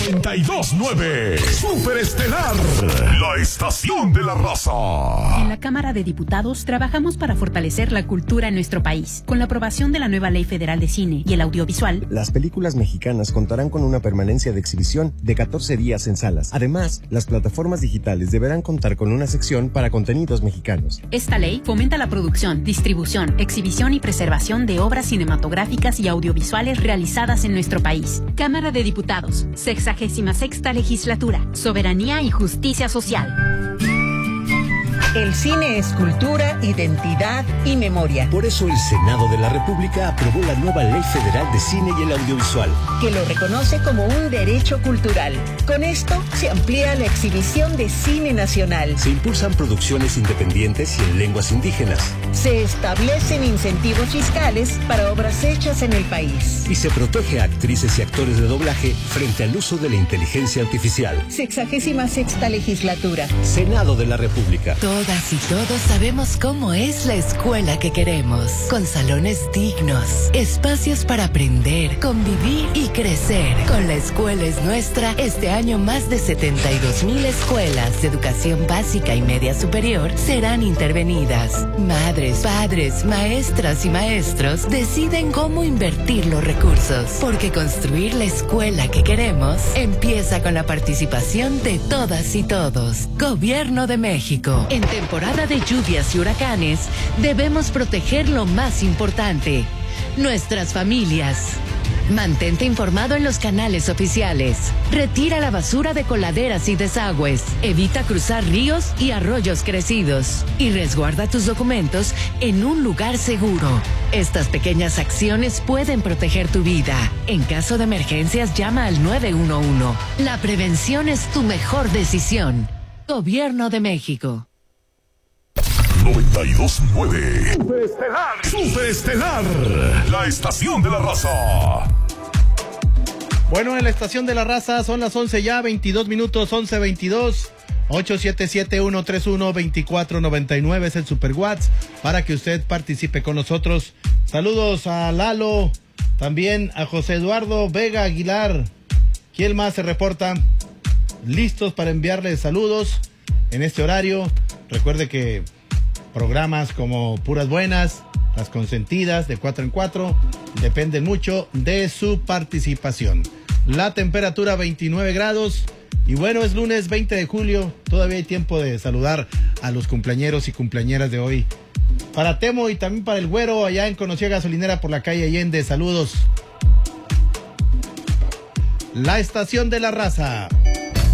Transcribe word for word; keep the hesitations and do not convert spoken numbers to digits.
noventa y dos punto nueve. Superestelar, la estación de la raza. En la Cámara de Diputados trabajamos para fortalecer la cultura en nuestro país. Con la aprobación de la nueva Ley Federal de Cine y el Audiovisual, las películas mexicanas contarán con una permanencia de exhibición de catorce días en salas. Además, las plataformas digitales deberán contar con una sección para contenidos mexicanos. Esta ley fomenta la producción, distribución, exhibición y preservación de obras cinematográficas y audiovisuales realizadas en nuestro país. Cámara de Diputados, sexagésima sexta legislatura, soberanía y justicia social. El cine es cultura, identidad y memoria. Por eso el Senado de la República aprobó la nueva Ley Federal de Cine y el Audiovisual, que lo reconoce como un derecho cultural. Con esto se amplía la exhibición de cine nacional. Se impulsan producciones independientes y en lenguas indígenas. Se establecen incentivos fiscales para obras hechas en el país. Y se protege a actrices y actores de doblaje frente al uso de la inteligencia artificial. Sexagésima sexta legislatura. Senado de la República. Todas y todos sabemos cómo es la escuela que queremos, con salones dignos, espacios para aprender, convivir y crecer. Con La Escuela es Nuestra, este año más de setenta y dos mil escuelas de educación básica y media superior serán intervenidas. Madres, padres, maestras y maestros deciden cómo invertir los recursos, porque construir la escuela que queremos empieza con la participación de todas y todos. Gobierno de México. En temporada de lluvias y huracanes, debemos proteger lo más importante, nuestras familias. Mantente informado en los canales oficiales. Retira la basura de coladeras y desagües. Evita cruzar ríos y arroyos crecidos. Y resguarda tus documentos en un lugar seguro. Estas pequeñas acciones pueden proteger tu vida. En caso de emergencias, llama al nueve uno uno. La prevención es tu mejor decisión. Gobierno de México. noventa y dos punto nueve. Superestelar. Superestelar, la estación de la raza. Bueno, en la estación de la raza son las once ya, veintidós minutos, once veintidós. ocho siete siete, uno tres uno, dos cuatro nueve nueve es el Super WhatsApp para que usted participe con nosotros. Saludos a Lalo, también a José Eduardo Vega Aguilar. ¿Quién más se reporta? Listos para enviarles saludos en este horario. Recuerde que programas como Puras Buenas, Las Consentidas, de cuatro en cuatro, dependen mucho de su participación. La temperatura veintinueve grados. Y bueno, es lunes veinte de julio. Todavía hay tiempo de saludar a los cumpleañeros y cumpleañeras de hoy. Para Temo y también para el Güero, allá en Conocía Gasolinera por la calle Allende. Saludos. La estación de la raza.